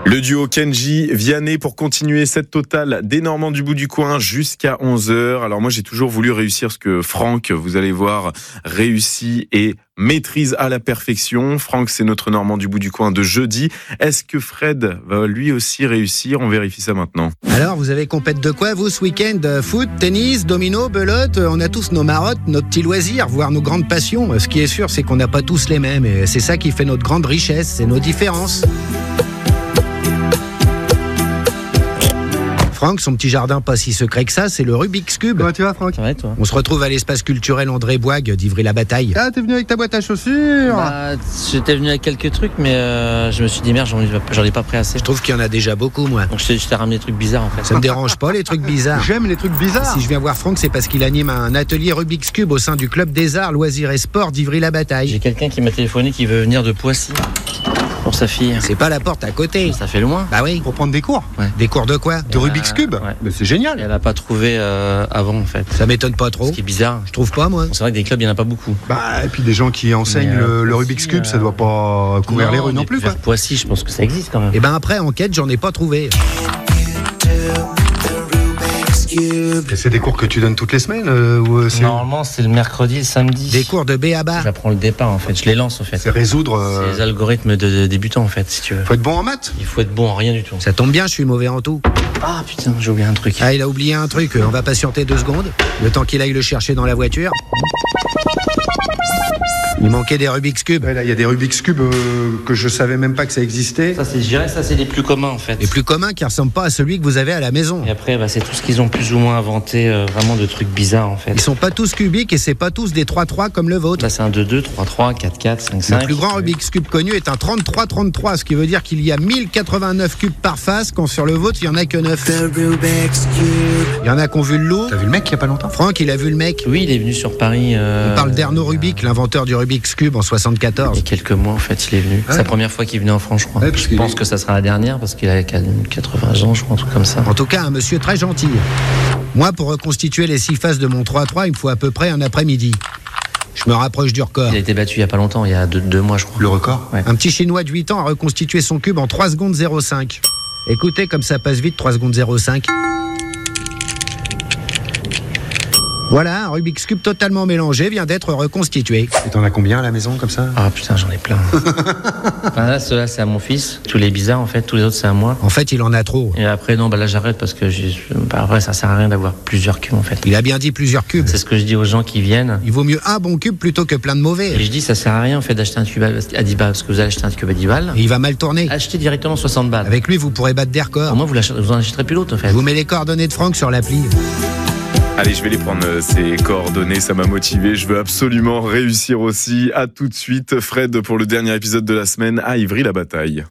Le duo Kenji Vianney pour continuer cette totale des Normands du bout du coin jusqu'à 11h. Alors moi j'ai toujours voulu réussir ce que Franck, vous allez voir, réussit et maîtrise à la perfection. Franck, c'est notre Normand du bout du coin de jeudi. Est-ce que Fred va lui aussi réussir? On vérifie ça maintenant. Alors, vous avez compète de quoi, vous, ce week-end? Foot, tennis, domino, belote? On a tous nos marottes, nos petits loisirs, voire nos grandes passions. Ce qui est sûr, c'est qu'on n'a pas tous les mêmes. Et c'est ça qui fait notre grande richesse, c'est nos différences. Franck, son petit jardin pas si secret que ça, c'est le Rubik's Cube. Comment tu vas, Franck? Ça va, toi? On se retrouve à l'espace culturel André Boigue d'Ivry-la-Bataille. Ah, t'es venu avec ta boîte à chaussures? J'étais venu avec quelques trucs, mais je me suis dit merde, j'en ai pas pris assez. Je trouve qu'il y en a déjà beaucoup, moi. Donc je t'ai ramené des trucs bizarres en fait. Ça me dérange pas, les trucs bizarres. J'aime les trucs bizarres. Si je viens voir Franck, c'est parce qu'il anime un atelier Rubik's Cube au sein du club des arts, loisirs et sports d'Ivry-la-Bataille. J'ai quelqu'un qui m'a téléphoné qui veut venir de Poissy pour sa fille. C'est pas la porte à côté. Ça fait loin. Bah oui. Pour prendre des cours? Ouais. Des cours de quoi? De Rubik's Cube? Ouais. Mais c'est génial. Elle a pas trouvé avant en fait. Ça m'étonne pas trop. Ce qui est bizarre. Je trouve pas, moi. C'est vrai que des clubs, il y en a pas beaucoup. Bah, et puis des gens qui enseignent Mais, le Rubik's Cube, ça doit pas courir les rues non mais plus, quoi. vers Poissy, je pense que ça existe quand même. Et ben après, enquête, j'en ai pas trouvé. Et c'est des cours que tu donnes toutes les semaines ou c'est Normalement, c'est le mercredi et le samedi. Des cours de B à bas. J'apprends le départ en fait, je les lance en fait. c'est résoudre. C'est les algorithmes de débutants en fait, si tu veux. Faut être bon en maths. Il faut être bon en rien du tout. Ça tombe bien, je suis mauvais en tout. Ah putain, j'ai oublié un truc. Ah, il a oublié un truc. On va patienter 2 secondes. Le temps qu'il aille le chercher dans la voiture. Il manquait des Rubik's Cube. Ouais, là, il y a des Rubik's Cube que je savais même pas que ça existait. Ça, c'est les plus communs en fait. Les plus communs qui ressemblent pas à celui que vous avez à la maison. Et après, c'est tout ce qu'ils ont plus ou moins inventé, vraiment de trucs bizarres en fait. Ils sont pas tous cubiques et c'est pas tous des 3-3 comme le vôtre. Là, c'est un 2-2, 3-3, 4-4, 5-5. Le plus grand Rubik's Cube connu est un 33-33, ce qui veut dire qu'il y a 1089 cubes par face, quand sur le vôtre, il y en a que 9. Il y en a qui ont vu le loup. T'as vu le mec il y a pas longtemps? Franck, il a vu le mec. Oui, il est venu sur Paris. On parle d'Erno Rubik, l'inventeur du Rubik's Cube en 74. Il y a quelques mois en fait, il est venu. C'est la première fois qu'il venait en France, je crois. Ouais, parce Je pense que ça sera la dernière parce qu'il a 80 ans, je crois, un truc comme ça. En tout cas, un monsieur très gentil. Moi, pour reconstituer les 6 faces de mon 3-3, il me faut à peu près un après-midi. Je me rapproche du record. Il a été battu il y a pas longtemps, il y a 2 mois, je crois. Le record? Ouais. Un petit Chinois de 8 ans a reconstitué son cube en 3 secondes 05. Écoutez comme ça passe vite, 3 secondes 05. Voilà, un Rubik's Cube totalement mélangé vient d'être reconstitué. Et t'en as combien à la maison comme ça? Ah putain, j'en ai plein. Là, ceux-là, c'est à mon fils. Tous les bizarres, en fait, tous les autres, c'est à moi. En fait, il en a trop. Et après, non, là, j'arrête parce que après, ça sert à rien d'avoir plusieurs cubes, en fait. Il a bien dit plusieurs cubes. C'est ce que je dis aux gens qui viennent. Il vaut mieux un bon cube plutôt que plein de mauvais. Et je dis, ça sert à rien, en fait, d'acheter un cube à 10 balles parce que vous allez acheter un cube à 10 balles. Et il va mal tourner. Achetez directement 60 balles. Avec lui, vous pourrez battre des records. Au moins, vous en achèterez plus l'autre, en fait. Je vous mets les coordonnées de Franck sur l'appli. Allez, je vais les prendre, ces coordonnées, ça m'a motivé. Je veux absolument réussir aussi. À tout de suite, Fred, pour le dernier épisode de la semaine à Ivry-la-Bataille.